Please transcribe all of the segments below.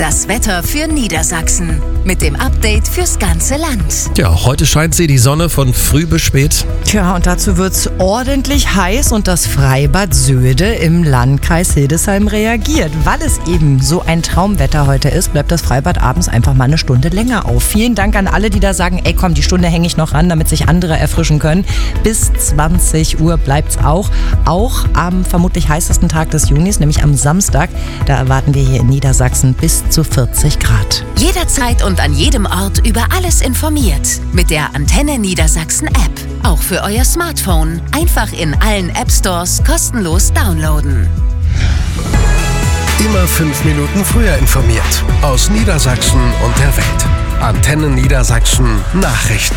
Das Wetter für Niedersachsen mit dem Update fürs ganze Land. Ja, heute scheint die Sonne von früh bis spät. Tja, und dazu wird's ordentlich heiß und das Freibad Söde im Landkreis Hildesheim reagiert. Weil es eben so ein Traumwetter heute ist, bleibt das Freibad abends einfach mal eine Stunde länger auf. Vielen Dank an alle, die da sagen, ey komm, die Stunde hänge ich noch ran, damit sich andere erfrischen können. Bis 20 Uhr bleibt's auch am vermutlich heißesten Tag des Junis, nämlich am Samstag. Da erwarten wir hier in Niedersachsen bis zu 40 Grad. Jederzeit und an jedem Ort über alles informiert. Mit der Antenne Niedersachsen App. Auch für euer Smartphone. Einfach in allen App Stores kostenlos downloaden. Immer 5 Minuten früher informiert. Aus Niedersachsen und der Welt. Antenne Niedersachsen Nachrichten.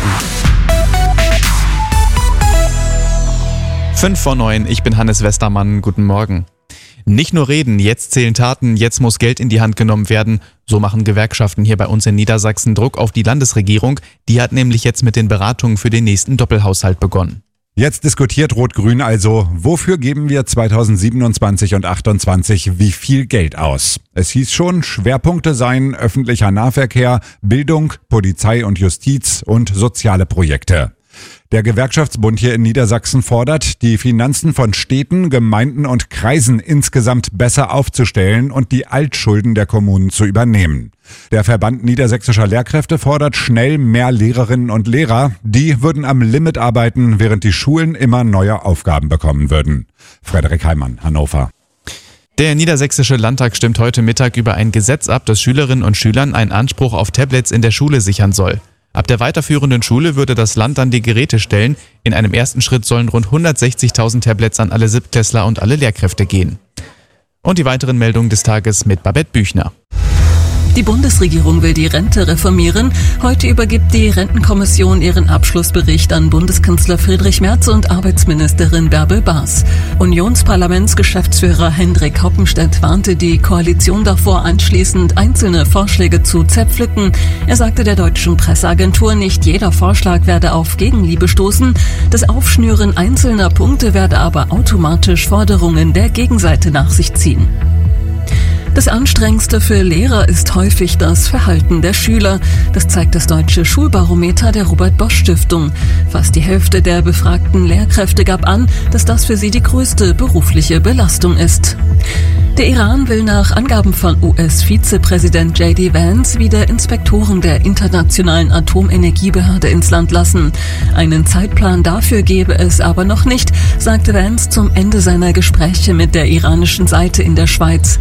5:09, ich bin Hannes Westermann, guten Morgen. Nicht nur reden, jetzt zählen Taten, jetzt muss Geld in die Hand genommen werden. So machen Gewerkschaften hier bei uns in Niedersachsen Druck auf die Landesregierung. Die hat nämlich jetzt mit den Beratungen für den nächsten Doppelhaushalt begonnen. Jetzt diskutiert Rot-Grün also, wofür geben wir 2027 und 2028 wie viel Geld aus? Es hieß schon, Schwerpunkte seien öffentlicher Nahverkehr, Bildung, Polizei und Justiz und soziale Projekte. Der Gewerkschaftsbund hier in Niedersachsen fordert, die Finanzen von Städten, Gemeinden und Kreisen insgesamt besser aufzustellen und die Altschulden der Kommunen zu übernehmen. Der Verband Niedersächsischer Lehrkräfte fordert schnell mehr Lehrerinnen und Lehrer. Die würden am Limit arbeiten, während die Schulen immer neue Aufgaben bekommen würden. Frederik Heimann, Hannover. Der Niedersächsische Landtag stimmt heute Mittag über ein Gesetz ab, das Schülerinnen und Schülern einen Anspruch auf Tablets in der Schule sichern soll. Ab der weiterführenden Schule würde das Land dann die Geräte stellen. In einem ersten Schritt sollen rund 160.000 Tablets an alle Siebtklässler und alle Lehrkräfte gehen. Und die weiteren Meldungen des Tages mit Babette Büchner. Die Bundesregierung will die Rente reformieren. Heute übergibt die Rentenkommission ihren Abschlussbericht an Bundeskanzler Friedrich Merz und Arbeitsministerin Bärbel Baas. Unionsparlamentsgeschäftsführer Hendrik Hoppenstedt warnte die Koalition davor, anschließend einzelne Vorschläge zu zerpflücken. Er sagte der deutschen Presseagentur, nicht jeder Vorschlag werde auf Gegenliebe stoßen. Das Aufschnüren einzelner Punkte werde aber automatisch Forderungen der Gegenseite nach sich ziehen. Das Anstrengendste für Lehrer ist häufig das Verhalten der Schüler. Das zeigt das deutsche Schulbarometer der Robert-Bosch-Stiftung. Fast die Hälfte der befragten Lehrkräfte gab an, dass das für sie die größte berufliche Belastung ist. Der Iran will nach Angaben von US-Vizepräsident J.D. Vance wieder Inspektoren der Internationalen Atomenergiebehörde ins Land lassen. Einen Zeitplan dafür gebe es aber noch nicht, sagte Vance zum Ende seiner Gespräche mit der iranischen Seite in der Schweiz.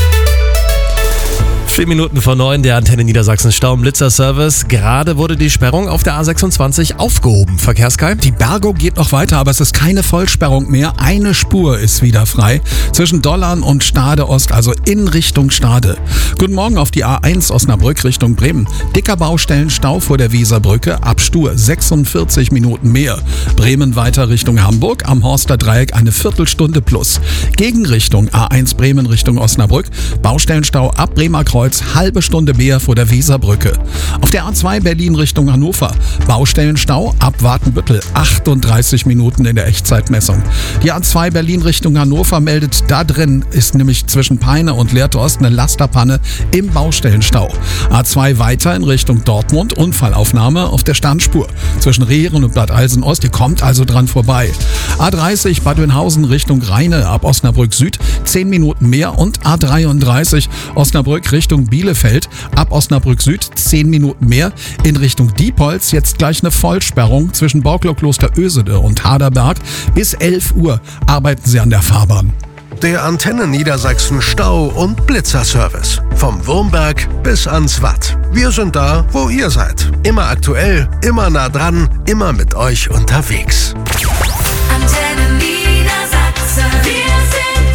9:04, der Antenne Niedersachsen Stau- und Blitzer-Service. Gerade wurde die Sperrung auf der A26 aufgehoben. Verkehrskai? Die Bergung geht noch weiter, aber es ist keine Vollsperrung mehr. Eine Spur ist wieder frei zwischen Dollern und Stade Ost, also in Richtung Stade. Guten Morgen auf die A1 Osnabrück Richtung Bremen. Dicker Baustellenstau vor der Weserbrücke, ab Stur 46 Minuten mehr. Bremen weiter Richtung Hamburg, am Horster Dreieck eine Viertelstunde plus. Gegenrichtung A1 Bremen Richtung Osnabrück, Baustellenstau ab Bremer Kreuz, halbe Stunde mehr vor der Weserbrücke. Auf der A2 Berlin Richtung Hannover, Baustellenstau ab Watenbüttel, 38 Minuten in der Echtzeitmessung. Die A2 Berlin Richtung Hannover meldet, da drin ist nämlich zwischen Peine und Lehrte Ost eine Lasterpanne im Baustellenstau. A2 weiter in Richtung Dortmund, Unfallaufnahme auf der Standspur zwischen Rehren und Bad Alsen Ost, ihr kommt also dran vorbei. A30 Bad Oeynhausen Richtung Rheine ab Osnabrück Süd, 10 Minuten mehr und A33 Osnabrück Richtung Bielefeld, ab Osnabrück Süd 10 Minuten mehr. In Richtung Diepholz jetzt gleich eine Vollsperrung zwischen Borklow-Kloster Ösede und Haderberg. Bis 11 Uhr arbeiten sie an der Fahrbahn. Der Antenne Niedersachsen Stau- und Blitzer-Service. Vom Wurmberg bis ans Watt. Wir sind da, wo ihr seid. Immer aktuell, immer nah dran, immer mit euch unterwegs. Antenne Niedersachsen. Wir sind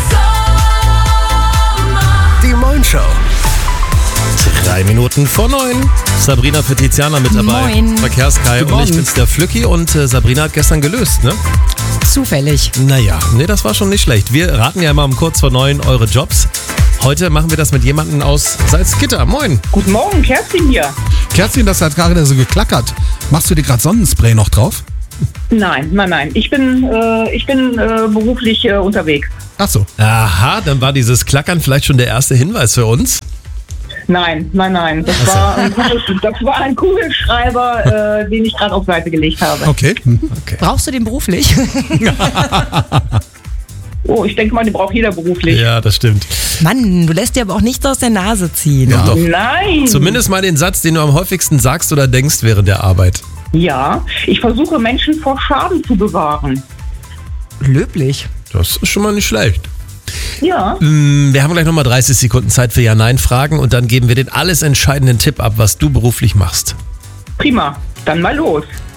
der Sommer. Die Moin-Show. 9:03. Sabrina für Tiziana mit dabei. Moin. Verkehrskai und ich bin's, der Flücki, und Sabrina hat gestern gelöst, ne? Zufällig. Naja, das war schon nicht schlecht. Wir raten ja immer um kurz vor 9 eure Jobs. Heute machen wir das mit jemandem aus Salzgitter. Moin. Guten Morgen, Kerstin hier. Kerstin, das hat gerade so geklackert. Machst du dir gerade Sonnenspray noch drauf? Nein. Ich bin beruflich unterwegs. Ach so. Aha, dann war dieses Klackern vielleicht schon der erste Hinweis für uns. Nein. Das war ein Kugelschreiber, den ich gerade auf Seite gelegt habe. Okay. Brauchst du den beruflich? Oh, ich denke mal, den braucht jeder beruflich. Ja, das stimmt. Mann, du lässt dir aber auch nichts aus der Nase ziehen. Ja, doch. Nein. Zumindest mal den Satz, den du am häufigsten sagst oder denkst während der Arbeit. Ja, ich versuche Menschen vor Schaden zu bewahren. Löblich. Das ist schon mal nicht schlecht. Ja. Wir haben gleich nochmal 30 Sekunden Zeit für Ja-Nein-Fragen und dann geben wir den alles entscheidenden Tipp ab, was du beruflich machst. Prima. Dann mal los.